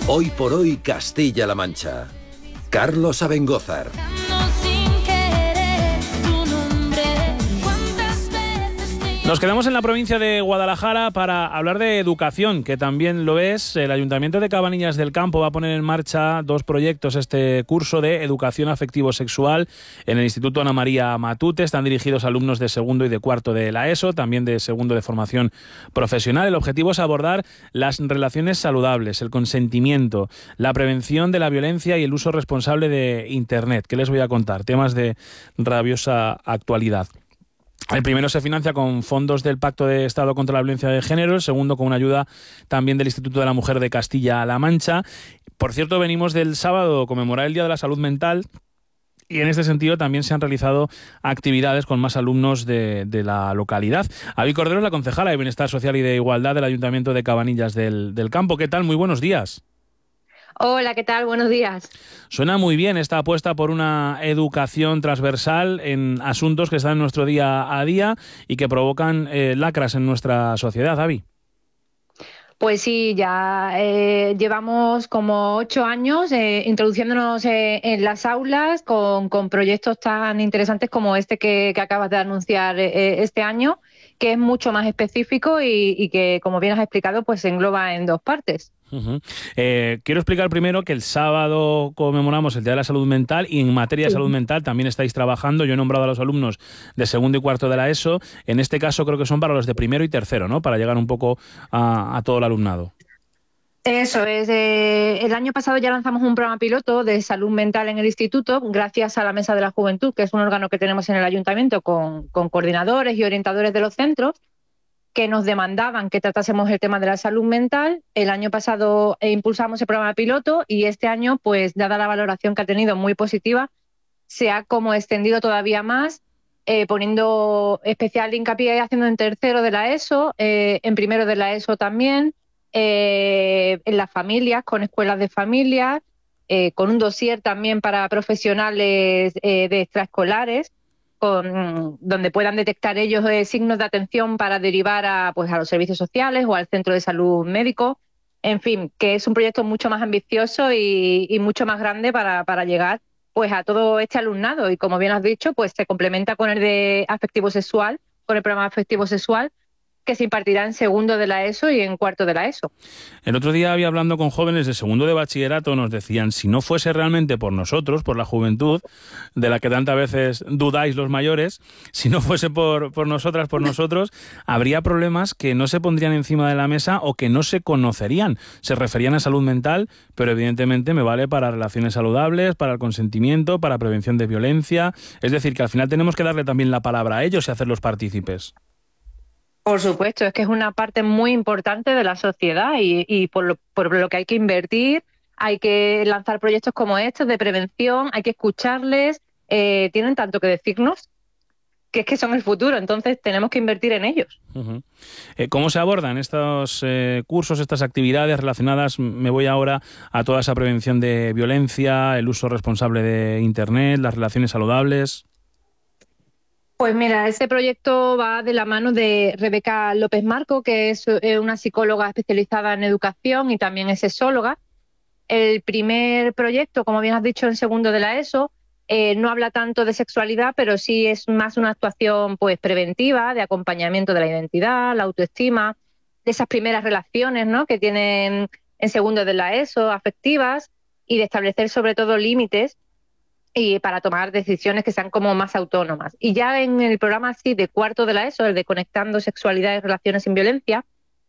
Hoy por hoy Castilla-La Mancha. Carlos Abengózar. Nos quedamos en la provincia de Guadalajara para hablar de educación, que también lo es. El Ayuntamiento de Cabanillas del Campo va a poner en marcha 2 proyectos este curso de educación afectivo-sexual en el Instituto Ana María Matute. Están dirigidos a alumnos de segundo y de cuarto de la ESO, también de segundo de formación profesional. El objetivo es abordar las relaciones saludables, el consentimiento, la prevención de la violencia y el uso responsable de Internet. ¿Qué les voy a contar? Temas de rabiosa actualidad. El primero se financia con fondos del Pacto de Estado contra la Violencia de Género, el segundo con una ayuda también del Instituto de la Mujer de Castilla-La Mancha. Por cierto, venimos del sábado a conmemorar el Día de la Salud Mental y en este sentido también se han realizado actividades con más alumnos de la localidad. Avi Cordero es la concejala de Bienestar Social y de Igualdad del Ayuntamiento de Cabanillas del Campo. ¿Qué tal? Muy buenos días. Hola, ¿qué tal? Buenos días. Suena muy bien esta apuesta por una educación transversal en asuntos que están en nuestro día a día y que provocan lacras en nuestra sociedad, Avi. Pues sí, ya llevamos como 8 años introduciéndonos en las aulas con proyectos tan interesantes como este que acabas de anunciar este año, que es mucho más específico y que, como bien has explicado, pues se engloba en 2 partes. Uh-huh. Quiero explicar primero que el sábado conmemoramos el Día de la Salud Mental y en materia de salud mental también estáis trabajando. Yo he nombrado a los alumnos de segundo y cuarto de la ESO. En este caso creo que son para los de primero y tercero, ¿no? Para llegar un poco a todo el alumnado. Eso es. El año pasado ya lanzamos un programa piloto de salud mental en el instituto gracias a la Mesa de la Juventud, que es un órgano que tenemos en el ayuntamiento con coordinadores y orientadores de los centros, que nos demandaban que tratásemos el tema de la salud mental. El año pasado impulsamos el programa piloto y este año, pues dada la valoración que ha tenido muy positiva, se ha como extendido todavía más, poniendo especial hincapié haciendo en tercero de la ESO, en primero de la ESO también, en las familias, con escuelas de familias, con un dossier también para profesionales de extraescolares, donde puedan detectar ellos signos de atención para derivar a los servicios sociales o al centro de salud médico. En fin, que es un proyecto mucho más ambicioso y mucho más grande para llegar pues a todo este alumnado. Y como bien has dicho, pues se complementa con el de afectivo sexual, con el programa afectivo sexual, que se impartirá en segundo de la ESO y en cuarto de la ESO. El otro día había hablando con jóvenes de segundo de bachillerato, nos decían, si no fuese realmente por nosotros, por la juventud, de la que tantas veces dudáis los mayores, si no fuese por nosotras, por nosotros, habría problemas que no se pondrían encima de la mesa o que no se conocerían. Se referían a salud mental, pero evidentemente me vale para relaciones saludables, para el consentimiento, para prevención de violencia. Es decir, que al final tenemos que darle también la palabra a ellos y hacerlos partícipes. Por supuesto, es que es una parte muy importante de la sociedad y por lo que hay que invertir, hay que lanzar proyectos como estos de prevención, hay que escucharles, tienen tanto que decirnos, que es que son el futuro, entonces tenemos que invertir en ellos. Uh-huh. ¿Cómo se abordan estos cursos, estas actividades relacionadas, me voy ahora a toda esa prevención de violencia, el uso responsable de Internet, las relaciones saludables? Pues mira, este proyecto va de la mano de Rebeca López Marco, que es una psicóloga especializada en educación y también es sexóloga. El primer proyecto, como bien has dicho, en segundo de la ESO, no habla tanto de sexualidad, pero sí es más una actuación pues preventiva, de acompañamiento de la identidad, la autoestima, de esas primeras relaciones, ¿no?, que tienen en segundo de la ESO, afectivas, y de establecer sobre todo límites y para tomar decisiones que sean como más autónomas. Y ya en el programa así de cuarto de la ESO, el de Conectando Sexualidad y Relaciones sin Violencia,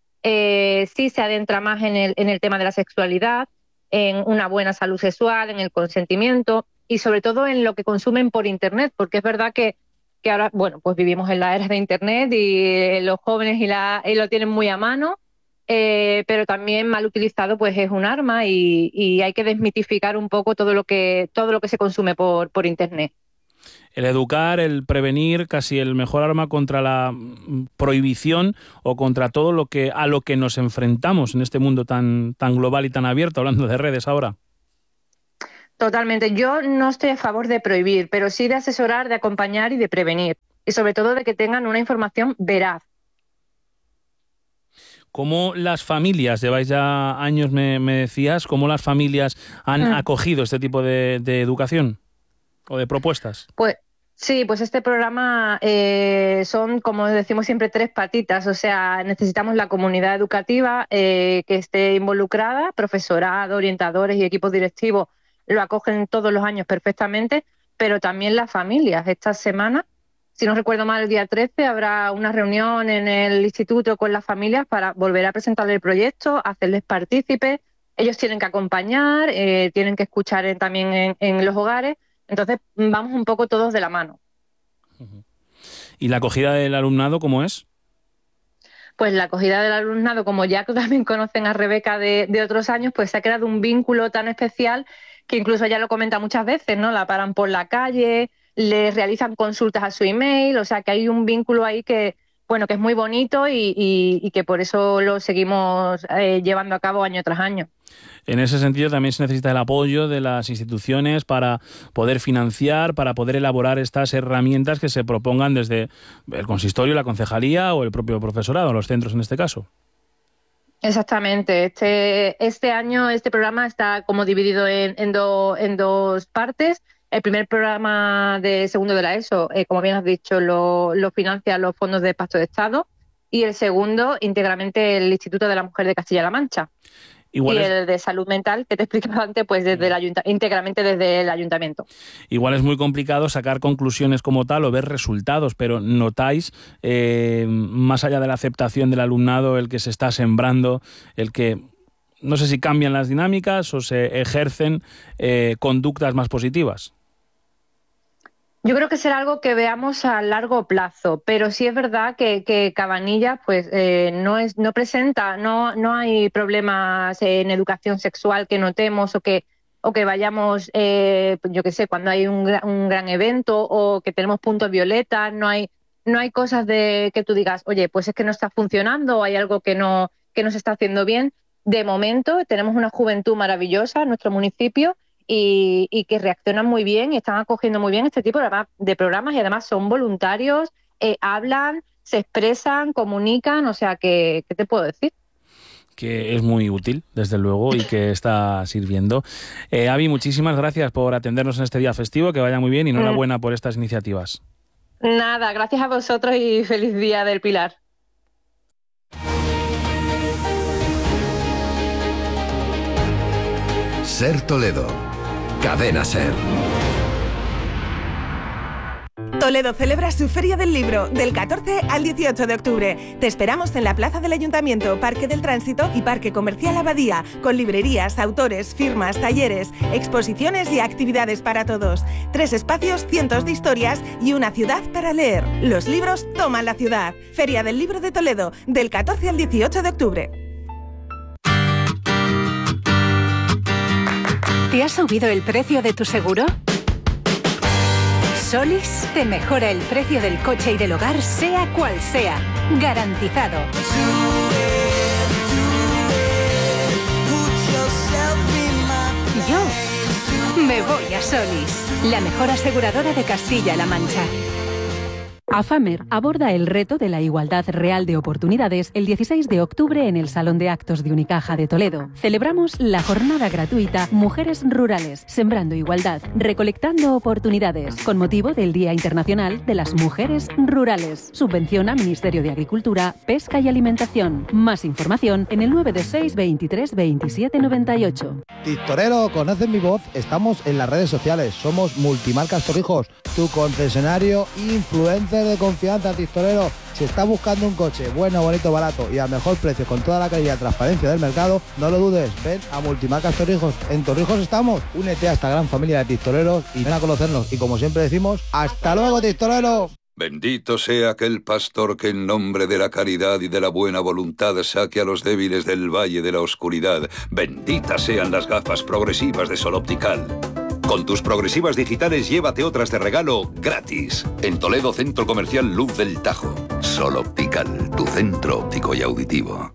sí se adentra más en el tema de la sexualidad, en una buena salud sexual, en el consentimiento y sobre todo en lo que consumen por Internet, porque es verdad que ahora, bueno, pues vivimos en la era de Internet y los jóvenes y lo tienen muy a mano. Pero también mal utilizado pues es un arma y hay que desmitificar un poco todo lo que se consume por Internet. El educar, el prevenir, casi el mejor arma contra la prohibición o contra todo a lo que nos enfrentamos en este mundo tan global y tan abierto, hablando de redes ahora. Totalmente. Yo no estoy a favor de prohibir, pero sí de asesorar, de acompañar y de prevenir. Y sobre todo de que tengan una información veraz. cómo las familias, lleváis ya años, me decías, cómo las familias han acogido este tipo de educación o de propuestas. Pues sí, pues este programa son, como decimos siempre, 3 patitas. O sea, necesitamos la comunidad educativa que esté involucrada, profesorado, orientadores y equipos directivos lo acogen todos los años perfectamente, pero también las familias. Esta semana, si no recuerdo mal, el día 13 habrá una reunión en el instituto con las familias para volver a presentarles el proyecto, hacerles partícipes. Ellos tienen que acompañar, tienen que escuchar también en los hogares. Entonces vamos un poco todos de la mano. ¿Y la acogida del alumnado cómo es? Pues la acogida del alumnado, como ya también conocen a Rebeca de otros años, pues se ha creado un vínculo tan especial que incluso ella lo comenta muchas veces, ¿no? La paran por la calle, le realizan consultas a su email, o sea que hay un vínculo ahí que, bueno, que es muy bonito y que por eso lo seguimos llevando a cabo año tras año. En ese sentido también se necesita el apoyo de las instituciones para poder financiar, para poder elaborar estas herramientas que se propongan desde el consistorio, la concejalía o el propio profesorado, los centros en este caso. Exactamente. Este año este programa está como dividido en 2 partes. El primer programa de segundo de la ESO, como bien has dicho, lo financian los fondos de Pacto de Estado, y el segundo íntegramente el Instituto de la Mujer de Castilla-La Mancha. El de salud mental, que te explicaba antes, pues íntegramente desde el ayuntamiento. Igual es muy complicado sacar conclusiones como tal o ver resultados, pero notáis, más allá de la aceptación del alumnado, el que se está sembrando, el que, no sé si cambian las dinámicas o se ejercen conductas más positivas. Yo creo que será algo que veamos a largo plazo, pero sí es verdad que Cabanillas pues no presenta, no hay problemas en educación sexual que notemos o que vayamos, yo qué sé, cuando hay un gran evento o que tenemos puntos violetas, no hay cosas de que tú digas, oye, pues es que no está funcionando o hay algo que no se está haciendo bien. De momento tenemos una juventud maravillosa en nuestro municipio y que reaccionan muy bien y están acogiendo muy bien este tipo de programas, y además son voluntarios, hablan, se expresan, comunican, o sea, ¿qué te puedo decir? Que es muy útil, desde luego, y que está sirviendo. Avi, muchísimas gracias por atendernos en este día festivo, que vaya muy bien y enhorabuena por estas iniciativas. Nada, gracias a vosotros y feliz Día del Pilar. Ser Toledo. Cadena Ser. Toledo celebra su Feria del Libro del 14 al 18 de octubre. Te esperamos en la Plaza del Ayuntamiento, Parque del Tránsito y Parque Comercial Abadía, con librerías, autores, firmas, talleres, exposiciones y actividades para todos. 3 espacios, cientos de historias y una ciudad para leer. Los libros toman la ciudad. Feria del Libro de Toledo, del 14 al 18 de octubre. ¿Te ha subido el precio de tu seguro? Solís te mejora el precio del coche y del hogar, sea cual sea. Garantizado. Yo me voy a Solís, la mejor aseguradora de Castilla-La Mancha. AFAMER aborda el reto de la igualdad real de oportunidades el 16 de octubre en el Salón de Actos de Unicaja de Toledo. Celebramos la jornada gratuita Mujeres Rurales, Sembrando Igualdad, Recolectando Oportunidades, con motivo del Día Internacional de las Mujeres Rurales. Subvenciona Ministerio de Agricultura, Pesca y Alimentación. Más información en el 926 23 27 98. Tistorero, ¿conoces mi voz? Estamos en las redes sociales. Somos Multimarcas Torrijos, tu concesionario influencer de confianza, Tistorero. Si estás buscando un coche bueno, bonito, barato y al mejor precio, con toda la calidad y transparencia del mercado, no lo dudes, ven a Multimarcas Torrijos. En Torrijos estamos. Únete a esta gran familia de Tistoreros y ven a conocernos. Y como siempre decimos, ¡hasta luego, Tistorero! Bendito sea aquel pastor que en nombre de la caridad y de la buena voluntad saque a los débiles del valle de la oscuridad. Benditas sean las gafas progresivas de Sol Optical. Con tus progresivas digitales llévate otras de regalo gratis. En Toledo, Centro Comercial Luz del Tajo. Sol Optical, tu centro óptico y auditivo.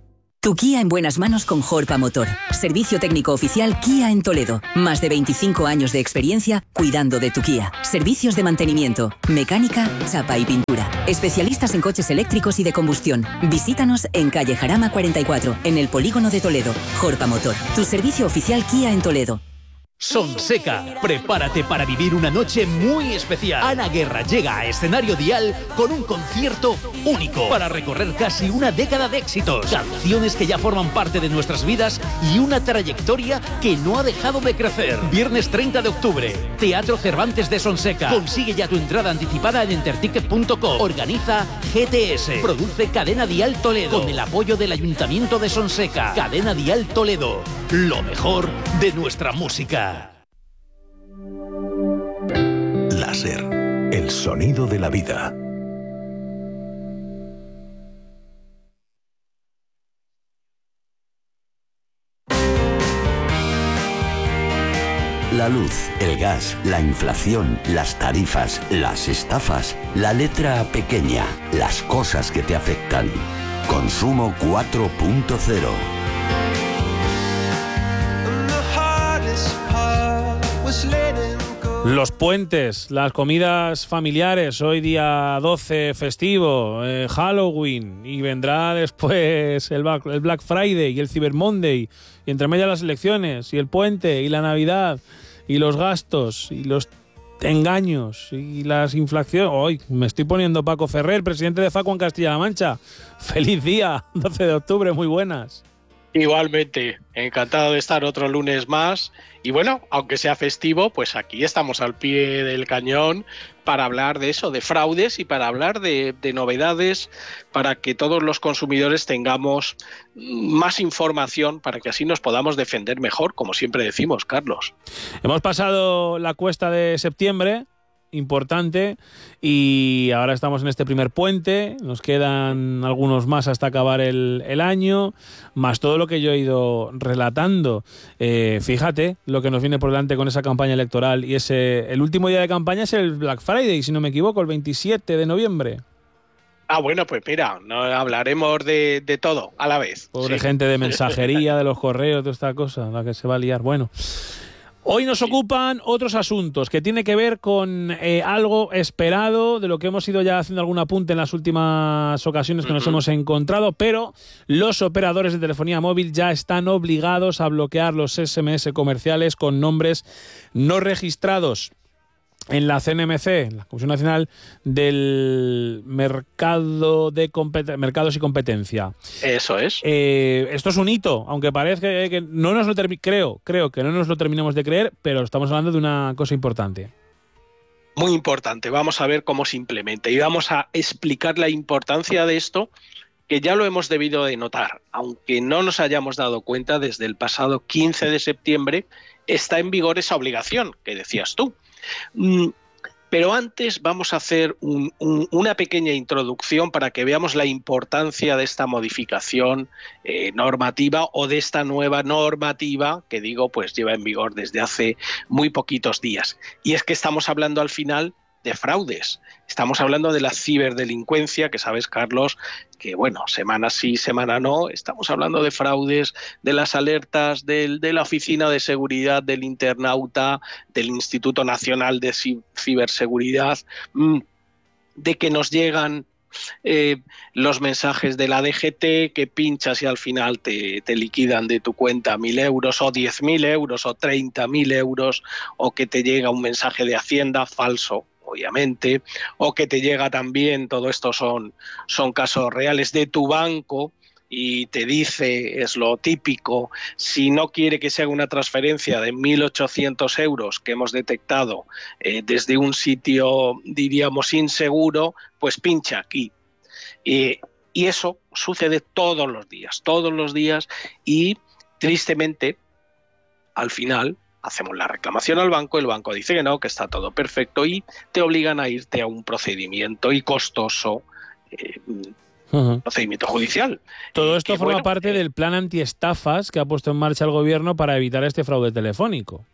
Tu Kia en buenas manos con Jorpa Motor. Servicio técnico oficial Kia en Toledo. Más de 25 años de experiencia cuidando de tu Kia. Servicios de mantenimiento, mecánica, chapa y pintura. Especialistas en coches eléctricos y de combustión. Visítanos en calle Jarama 44, en el polígono de Toledo. Jorpa Motor, tu servicio oficial Kia en Toledo. Sonseca, prepárate para vivir una noche muy especial. Ana Guerra llega a Escenario Dial con un concierto único para recorrer casi una década de éxitos, canciones que ya forman parte de nuestras vidas y una trayectoria que no ha dejado de crecer. Viernes 30 de octubre, Teatro Cervantes de Sonseca. Consigue ya tu entrada anticipada en enterticket.com. Organiza GTS. Produce Cadena Dial Toledo con el apoyo del Ayuntamiento de Sonseca. Cadena Dial Toledo, lo mejor de nuestra música. Láser, el sonido de la vida. La luz, el gas, la inflación, las tarifas, las estafas, la letra pequeña, las cosas que te afectan. Consumo 4.0. Los puentes, las comidas familiares, hoy día 12 festivo, Halloween, y vendrá después el Black Friday y el Cyber Monday, y entre medio las elecciones, y el puente, y la Navidad, y los gastos, y los engaños, y las inflaciones. Hoy me estoy poniendo Paco Ferrer, presidente de Facua en Castilla-La Mancha. ¡Feliz día! 12 de octubre, muy buenas. Igualmente, encantado de estar otro lunes más. Y bueno, aunque sea festivo, pues aquí estamos al pie del cañón para hablar de eso, de fraudes, y para hablar de novedades, para que todos los consumidores tengamos más información, para que así nos podamos defender mejor, como siempre decimos, Carlos. Hemos pasado la cuesta de septiembre, importante, y ahora estamos en este primer puente. Nos quedan algunos más hasta acabar el año, más todo lo que yo he ido relatando. Fíjate lo que nos viene por delante con esa campaña electoral, y el último día de campaña es el Black Friday, si no me equivoco, el 27 de noviembre. Ah, bueno, pues mira, no hablaremos de todo a la vez. Pobre gente de mensajería, de los correos, de esta cosa, la que se va a liar. Bueno, hoy nos ocupan otros asuntos que tiene que ver con algo esperado, de lo que hemos ido ya haciendo algún apunte en las últimas ocasiones que nos hemos encontrado, pero los operadores de telefonía móvil ya están obligados a bloquear los SMS comerciales con nombres no registrados en la CNMC, la Comisión Nacional del Mercados y Competencia. Eso es. Esto es un hito, aunque parezca que no nos lo creo que no nos lo terminemos de creer, pero estamos hablando de una cosa importante. Muy importante. Vamos a ver cómo se implementa y vamos a explicar la importancia de esto, que ya lo hemos debido de notar, aunque no nos hayamos dado cuenta. Desde el pasado 15 de septiembre está en vigor esa obligación que decías tú. Pero antes vamos a hacer una pequeña introducción para que veamos la importancia de esta modificación normativa, o de esta nueva normativa que digo, pues lleva en vigor desde hace muy poquitos días. Y es que estamos hablando al final de fraudes. Estamos hablando de la ciberdelincuencia, que sabes, Carlos, que bueno, semana sí, semana no. Estamos hablando de fraudes, de las alertas de la Oficina de Seguridad del Internauta, del Instituto Nacional de Ciberseguridad, de que nos llegan los mensajes de la DGT, que pinchas y al final te liquidan de tu cuenta 1.000 euros o 10.000 euros o 30.000 euros, o que te llega un mensaje de Hacienda falso, obviamente, o que te llega también, todo esto son casos reales, de tu banco, y te dice, es lo típico, si no quiere que se haga una transferencia de 1.800 euros que hemos detectado desde un sitio, diríamos, inseguro, pues pincha aquí. Y eso sucede todos los días, y tristemente, al final, hacemos la reclamación al banco, el banco dice que no, que está todo perfecto, y te obligan a irte a un procedimiento y costoso procedimiento judicial. Todo esto forma parte del plan antiestafas que ha puesto en marcha el gobierno para evitar este fraude telefónico.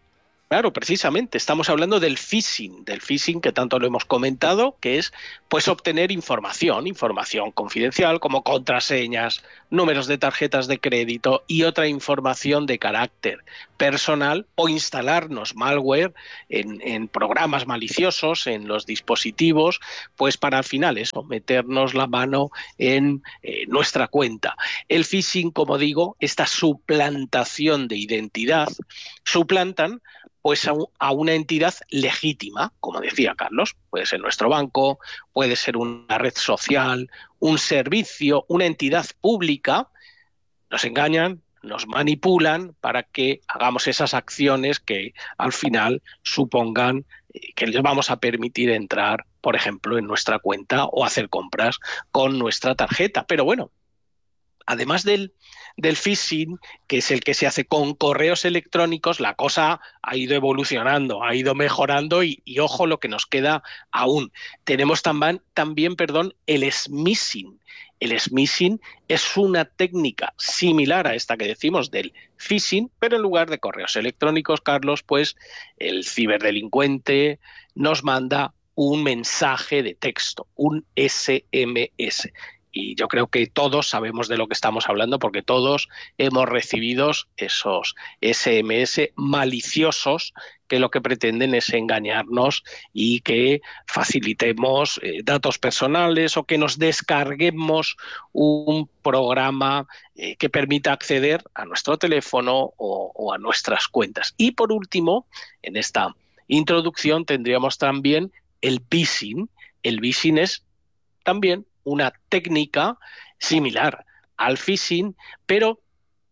Claro, precisamente, estamos hablando del phishing que tanto lo hemos comentado, que es pues obtener información confidencial como contraseñas, números de tarjetas de crédito y otra información de carácter personal, o instalarnos malware en programas maliciosos, en los dispositivos, pues para al final eso, meternos la mano en nuestra cuenta. El phishing, como digo, esta suplantación de identidad, suplantan pues a una entidad legítima, como decía Carlos, puede ser nuestro banco, puede ser una red social, un servicio, una entidad pública. Nos engañan, nos manipulan para que hagamos esas acciones que al final supongan que les vamos a permitir entrar, por ejemplo, en nuestra cuenta o hacer compras con nuestra tarjeta. Pero bueno, además del phishing, que es el que se hace con correos electrónicos, la cosa ha ido evolucionando, ha ido mejorando y ojo lo que nos queda aún. Tenemos también el smishing. El smishing es una técnica similar a esta que decimos del phishing, pero en lugar de correos electrónicos, Carlos, pues el ciberdelincuente nos manda un mensaje de texto, un SMS. Y yo creo que todos sabemos de lo que estamos hablando porque todos hemos recibido esos SMS maliciosos que lo que pretenden es engañarnos y que facilitemos datos personales o que nos descarguemos un programa que permita acceder a nuestro teléfono o a nuestras cuentas. Y por último, en esta introducción tendríamos también el phishing. El phishing es también una técnica similar al phishing, pero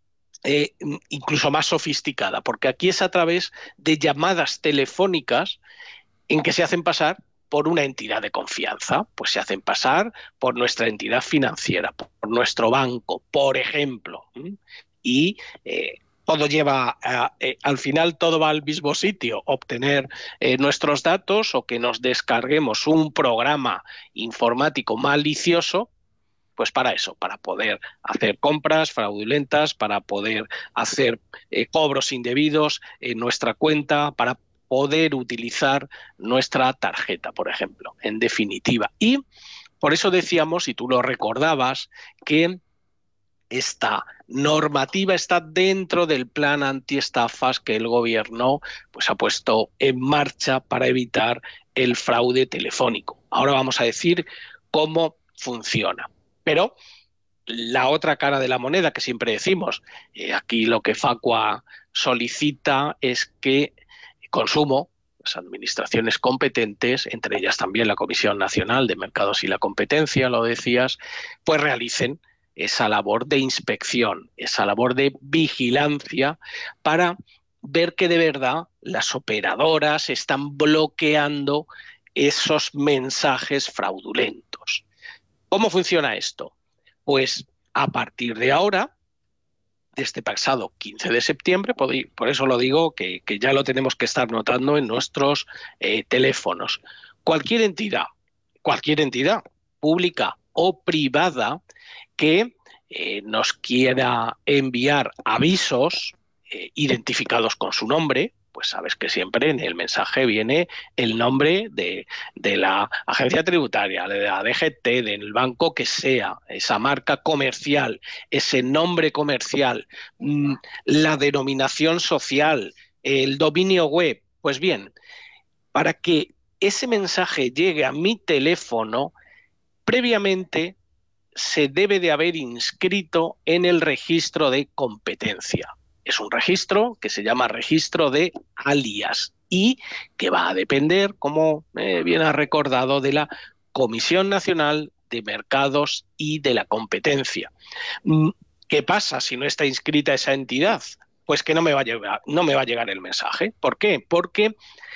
incluso más sofisticada, porque aquí es a través de llamadas telefónicas en que se hacen pasar por una entidad de confianza, pues se hacen pasar por nuestra entidad financiera, por nuestro banco, por ejemplo, y todo lleva, al final todo va al mismo sitio, obtener nuestros datos o que nos descarguemos un programa informático malicioso, pues para eso, para poder hacer compras fraudulentas, para poder hacer cobros indebidos en nuestra cuenta, para poder utilizar nuestra tarjeta, por ejemplo, en definitiva. Y por eso decíamos, y tú lo recordabas, que esta normativa está dentro del plan antiestafas que el gobierno pues ha puesto en marcha para evitar el fraude telefónico. Ahora vamos a decir cómo funciona. Pero la otra cara de la moneda que siempre decimos, aquí lo que Facua solicita es que Consumo, las administraciones competentes, entre ellas también la Comisión Nacional de Mercados y la Competencia, lo decías, pues realicen esa labor de inspección, esa labor de vigilancia para ver que de verdad las operadoras están bloqueando esos mensajes fraudulentos. ¿Cómo funciona esto? Pues a partir de ahora, de este pasado 15 de septiembre, por eso lo digo que ya lo tenemos que estar notando en nuestros teléfonos. Cualquier entidad pública o privada que nos quiera enviar avisos identificados con su nombre, pues sabes que siempre en el mensaje viene el nombre de la agencia tributaria, de la DGT, del banco que sea, esa marca comercial, ese nombre comercial, la denominación social, el dominio web. Pues bien, para que ese mensaje llegue a mi teléfono, previamente se debe de haber inscrito en el registro de competencia. Es un registro que se llama registro de alias y que va a depender, como bien has recordado, de la Comisión Nacional de Mercados y de la Competencia. ¿Qué pasa si no está inscrita esa entidad? Pues que no me va a llegar el mensaje. ¿Por qué? Porque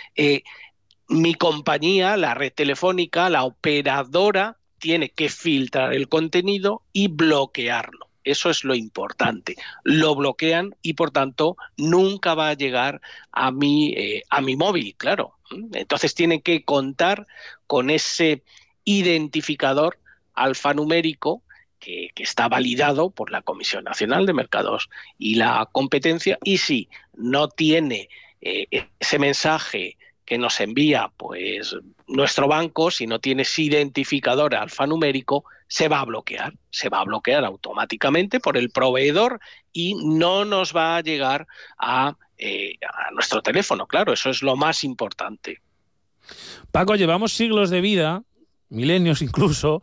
mi compañía, la red telefónica, la operadora, tiene que filtrar el contenido y bloquearlo. Eso es lo importante. Lo bloquean y, por tanto, nunca va a llegar a mi móvil, claro. Entonces tienen que contar con ese identificador alfanumérico que está validado por la Comisión Nacional de Mercados y la Competencia. Y si no tiene ese mensaje que nos envía pues nuestro banco, si no tienes identificador alfanumérico, se va a bloquear automáticamente por el proveedor y no nos va a llegar a nuestro teléfono. Claro, eso es lo más importante. Paco, llevamos siglos de vida, milenios incluso,